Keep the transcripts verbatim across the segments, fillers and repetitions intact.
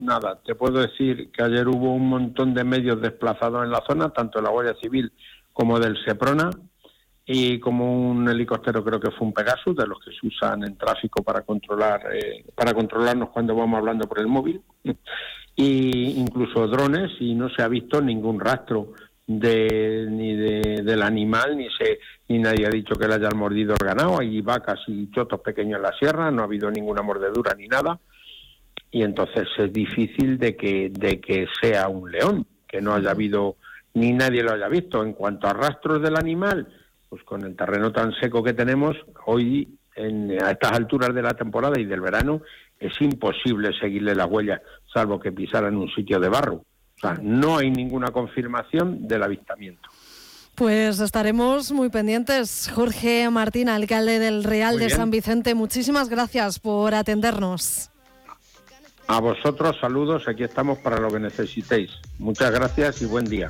nada. Te puedo decir que ayer hubo un montón de medios desplazados en la zona, tanto de la Guardia Civil como del Seprona, y como un helicóptero, creo que fue un Pegasus, de los que se usan en tráfico para controlar eh, para controlarnos cuando vamos hablando por el móvil, y incluso drones, y no se ha visto ningún rastro de ni de, del animal, ni se ni nadie ha dicho que le hayan mordido el ganado. Hay vacas y chotos pequeños en la sierra, no ha habido ninguna mordedura ni nada, y entonces es difícil de que de que sea un león, que no haya habido ni nadie lo haya visto. En cuanto a rastros del animal, pues con el terreno tan seco que tenemos hoy, en, a estas alturas de la temporada y del verano, es imposible seguirle las huellas, salvo que pisaran un sitio de barro. O sea, no hay ninguna confirmación del avistamiento. Pues estaremos muy pendientes. Jorge Martín, alcalde del Real de San Vicente, muchísimas gracias por atendernos. A vosotros, saludos, aquí estamos para lo que necesitéis. Muchas gracias y buen día.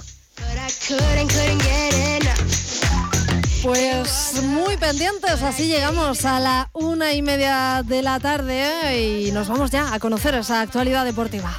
Pues muy pendientes, así llegamos a la una y media de la tarde y nos vamos ya a conocer esa actualidad deportiva.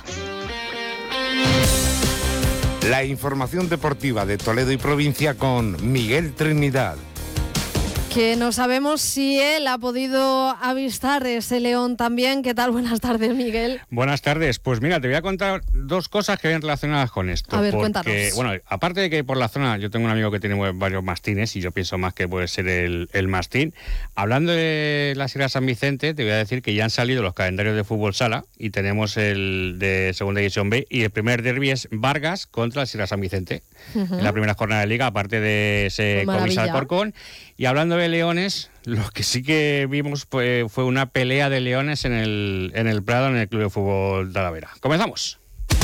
La información deportiva de Toledo y provincia con Miguel Trinidad. Que no sabemos si él ha podido avistar ese león también. ¿Qué tal? Buenas tardes, Miguel. Buenas tardes. Pues mira, te voy a contar dos cosas que vienen relacionadas con esto. A ver, porque, cuéntanos. Bueno, aparte de que por la zona yo tengo un amigo que tiene varios mastines y yo pienso más que puede ser el, el mastín. Hablando de la Sierra San Vicente, te voy a decir que ya han salido los calendarios de fútbol sala y tenemos el de Segunda División B, y el primer derbi es Vargas contra la Sierra San Vicente. Uh-huh. En la primera jornada de Liga, aparte de ese Covisa Alcorcón. Y hablando de leones, lo que sí que vimos pues, fue una pelea de leones en el, en el Prado, en el Club de Fútbol Talavera. ¡Comenzamos!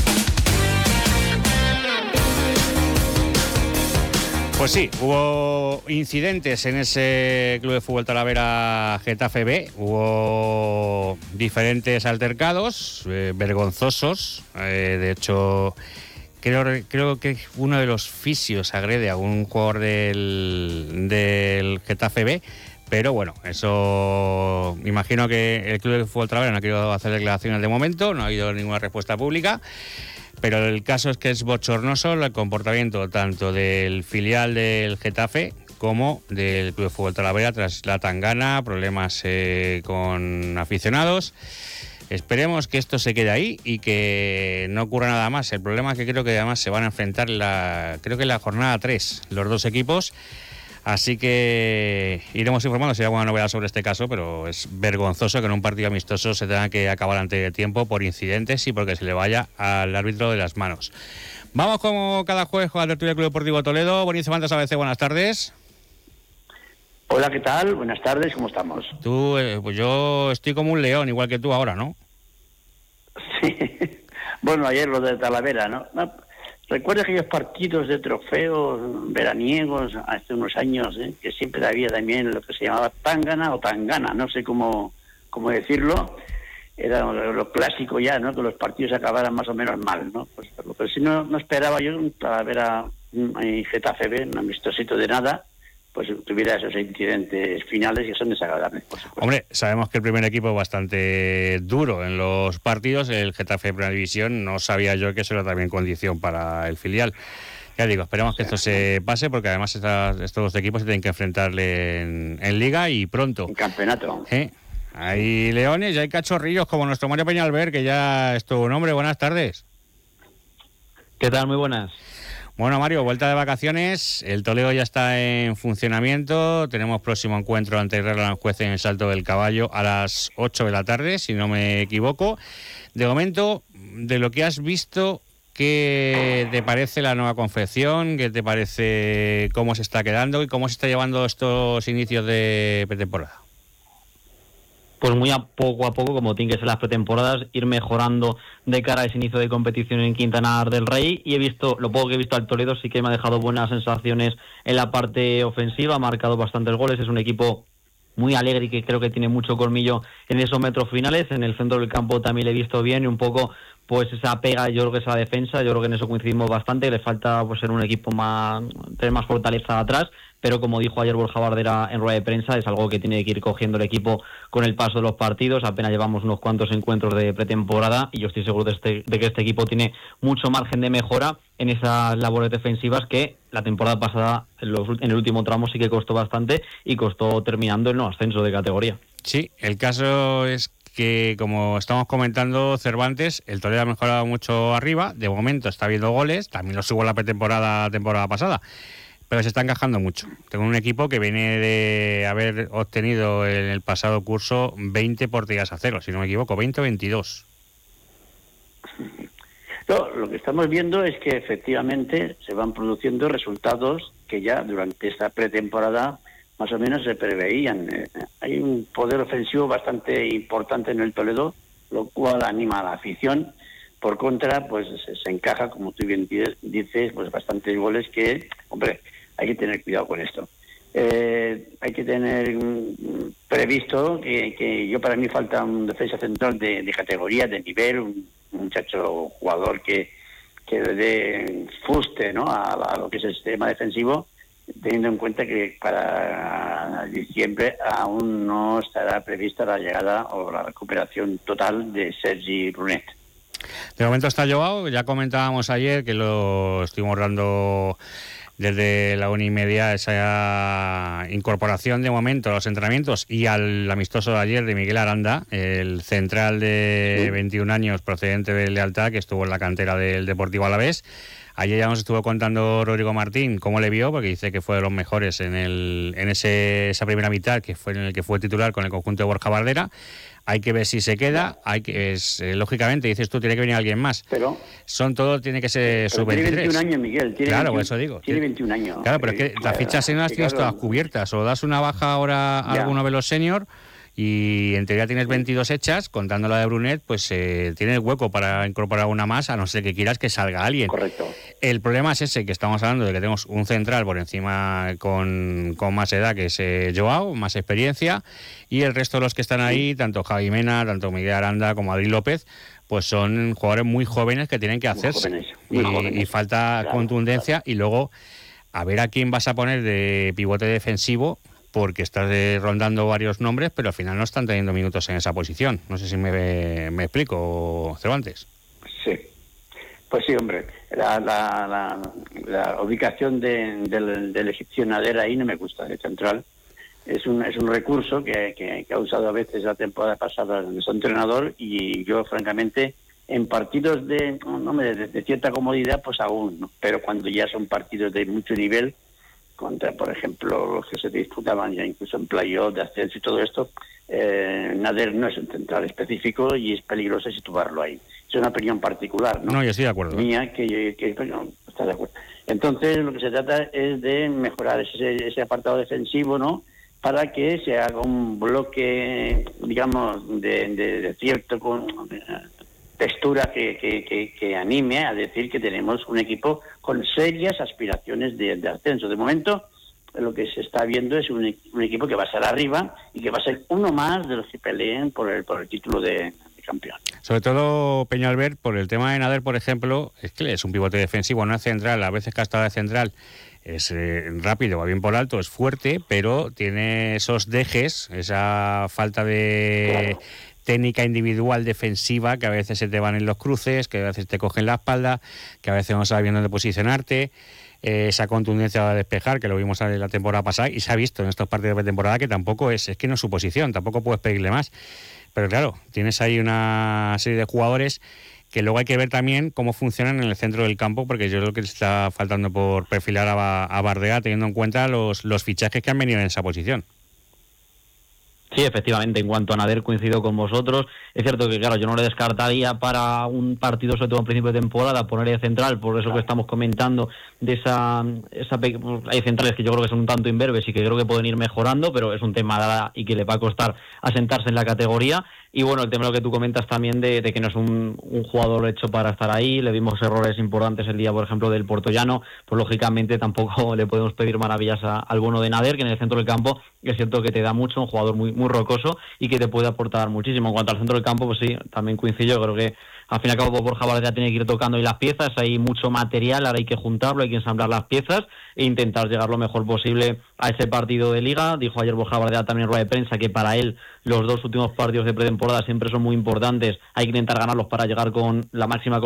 Pues sí, hubo incidentes en ese Club de Fútbol Talavera Getafe B, hubo diferentes altercados, eh, vergonzosos, eh, de hecho... Creo, creo que uno de los fisios agrede a un jugador del, del Getafe B, pero bueno, eso imagino que el Club de Fútbol Talavera no ha querido hacer declaraciones de momento, no ha habido ninguna respuesta pública, pero el caso es que es bochornoso el comportamiento tanto del filial del Getafe como del Club de Fútbol Talavera tras la tangana, problemas eh, con aficionados. Esperemos que esto se quede ahí y que no ocurra nada más. El problema es que creo que además se van a enfrentar en la, creo que en la jornada tres los dos equipos. Así que iremos informando si hay alguna novedad sobre este caso, pero es vergonzoso que en un partido amistoso se tenga que acabar antes de tiempo por incidentes y porque se le vaya al árbitro de las manos. Vamos como cada jueves con la tertulia del Club Deportivo Toledo. Bonicio Fantas A B C, buenas tardes. Hola, ¿qué tal? Buenas tardes, ¿cómo estamos? Tú, eh, pues yo estoy como un león, igual que tú ahora, ¿no? Sí. Bueno, ayer lo de Talavera, ¿no? no Recuerda aquellos partidos de trofeos veraniegos hace unos años, ¿eh? Que siempre había también lo que se llamaba tangana o tangana, no sé cómo, cómo decirlo. Era lo, lo clásico ya, ¿no? Que los partidos acabaran más o menos mal, ¿no? Pues, pero si no, no esperaba yo un Talavera en Getafe B, un amistosito de nada, pues tuviera esos incidentes finales que son desagradables, por supuesto. Hombre, sabemos que el primer equipo es bastante duro en los partidos, el Getafe de Primera División, no sabía yo que eso era también condición para el filial. Ya digo, esperemos que esto se pase, porque además estas, estos dos equipos se tienen que enfrentarle en, en Liga y pronto. En campeonato. ¿Eh? Hay leones y hay cachorrillos como nuestro Mario Peñalver, que ya es tu nombre. Buenas tardes. ¿Qué tal? Muy buenas. Bueno, Mario, vuelta de vacaciones, el Toledo ya está en funcionamiento, tenemos próximo encuentro ante el Real Aranjuez en el Salto del Caballo a las ocho de la tarde, si no me equivoco. De momento, de lo que has visto, ¿qué te parece la nueva confección? ¿Qué te parece cómo se está quedando y cómo se está llevando estos inicios de pretemporada? Pues muy a poco a poco, como tienen que ser las pretemporadas, ir mejorando de cara a ese inicio de competición en Quintanar del Rey. Y he visto, lo poco que he visto al Toledo sí que me ha dejado buenas sensaciones en la parte ofensiva, ha marcado bastantes goles, es un equipo muy alegre y que creo que tiene mucho colmillo en esos metros finales. En el centro del campo también le he visto bien y un poco pues esa pega, yo creo que esa defensa, yo creo que en eso coincidimos bastante, le falta pues ser un equipo más, tener más fortaleza atrás, pero como dijo ayer Borja Bardera en rueda de prensa, es algo que tiene que ir cogiendo el equipo con el paso de los partidos. Apenas llevamos unos cuantos encuentros de pretemporada y yo estoy seguro de, este, de que este equipo tiene mucho margen de mejora en esas labores defensivas que la temporada pasada en, los, en el último tramo sí que costó bastante y costó terminando el no ascenso de categoría. Sí, el caso es que, como estamos comentando, Cervantes, el Toledo ha mejorado mucho arriba, de momento está viendo goles, también lo subo en la pretemporada temporada pasada, pero se está encajando mucho. Tengo un equipo que viene de haber obtenido en el pasado curso veinte porterías a cero, si no me equivoco, veinte o veintidós. No, lo que estamos viendo es que efectivamente se van produciendo resultados que ya durante esta pretemporada más o menos se preveían. Eh, hay un poder ofensivo bastante importante en el Toledo, lo cual anima a la afición. Por contra, pues se, se encaja, como tú bien dices, pues bastantes goles que, hombre, hay que tener cuidado con esto. Eh, hay que tener um, previsto que, que yo para mí falta un defensa central de, de categoría, de nivel, un, un muchacho jugador que, que le dé fuste, ¿no?, a, a lo que es el sistema defensivo, teniendo en cuenta que para diciembre aún no estará prevista la llegada o la recuperación total de Sergi Brunet. De momento está Joao, ya comentábamos ayer que lo estuvimos dando desde la una y media, esa incorporación de momento a los entrenamientos y al amistoso de ayer de Miguel Aranda, el central de sí. veintiún años procedente de Lealtad, que estuvo en la cantera del Deportivo Alavés. Ayer ya nos estuvo contando Rodrigo Martín cómo le vio, porque dice que fue de los mejores en el en ese esa primera mitad, que fue en el que fue titular con el conjunto de Borja Bardera. Hay que ver si se queda, hay que es, eh, lógicamente, dices tú, tiene que venir alguien más. Pero son todo, tiene que ser sub veintitrés. Tiene veintiún años, Miguel. Tiene claro, veintiún, por eso digo. Tiene veintiún años. Claro, pero es que las fichas senior las tienes claro, todas cubiertas. O das una baja ahora a alguno de los senior y en teoría tienes veintidós hechas, contando la de Brunet, pues eh, tienes hueco para incorporar una más, a no ser que quieras que salga alguien. Correcto. El problema es ese, que estamos hablando de que tenemos un central por encima con, con más edad, que es eh, Joao, más experiencia, y el resto de los que están ahí, tanto Javi Mena, tanto Miguel Aranda como Adri López, pues son jugadores muy jóvenes que tienen que hacerse. Muy jóvenes, muy y, jóvenes. y falta claro, contundencia, claro. Y luego a ver a quién vas a poner de pivote defensivo, porque estás eh, rondando varios nombres, pero al final no están teniendo minutos en esa posición. No sé si me, me explico, Cervantes. Sí, pues sí, hombre. La, la, la, la ubicación de, del, del egipcio Nader ahí no me gusta, de central. Es un, es un recurso que, que, que ha usado a veces la temporada pasada su entrenador, y yo, francamente, en partidos de, no, de, de cierta comodidad, pues aún, ¿no? Pero cuando ya son partidos de mucho nivel, contra, por ejemplo, los que se disputaban ya incluso en playoff, de ascenso y todo esto, eh, Nader no es un central específico y es peligroso situarlo ahí. Es una opinión particular, ¿no? No, yo estoy de acuerdo. Mía, que, que, que no, está de acuerdo. Entonces, lo que se trata es de mejorar ese, ese apartado defensivo, ¿no?, para que se haga un bloque, digamos, de, de, de cierto con de, textura que, que, que, que anime a decir que tenemos un equipo con serias aspiraciones de, de ascenso. De momento, lo que se está viendo es un, un equipo que va a estar arriba y que va a ser uno más de los que peleen por el, por el título de, de campeón. Sobre todo Peñalver, por el tema de Nader, por ejemplo, es que es un pivote defensivo, no es central. A veces que ha estado de central es eh, rápido, va bien por alto, es fuerte, pero tiene esos dejes, esa falta de... Claro. Técnica individual defensiva, que a veces se te van en los cruces, que a veces te cogen la espalda, que a veces no sabes bien dónde posicionarte, eh, esa contundencia a despejar, que lo vimos en la temporada pasada y se ha visto en estos partidos de temporada, que tampoco es, es que no es su posición, tampoco puedes pedirle más. Pero claro, tienes ahí una serie de jugadores que luego hay que ver también cómo funcionan en el centro del campo, porque yo creo que está faltando por perfilar a, a Bardera, teniendo en cuenta los, los fichajes que han venido en esa posición. Sí, efectivamente, en cuanto a Nader coincido con vosotros. Es cierto que, claro, yo no le descartaría para un partido, sobre todo en principio de temporada, poner de central, por eso que estamos comentando, de esa, esa hay centrales que yo creo que son un tanto imberbes y que creo que pueden ir mejorando, pero es un tema y que le va a costar asentarse en la categoría. Y bueno, el tema de lo que tú comentas también de, de que no es un, un jugador hecho para estar ahí. Le vimos errores importantes el día, por ejemplo, del Portollano. Pues lógicamente tampoco le podemos pedir maravillas a, al bono de Nader, que en el centro del campo es cierto que te da mucho, un jugador muy muy rocoso y que te puede aportar muchísimo. En cuanto al centro del campo, pues sí, también coincido. Creo que al fin y al cabo Borja Bardea tiene que ir tocando y las piezas, hay mucho material, ahora hay que juntarlo, hay que ensamblar las piezas e intentar llegar lo mejor posible a ese partido de Liga. Dijo ayer Borja Bardea también en rueda de prensa que para él los dos últimos partidos de pretemporada siempre son muy importantes, hay que intentar ganarlos para llegar con la máxima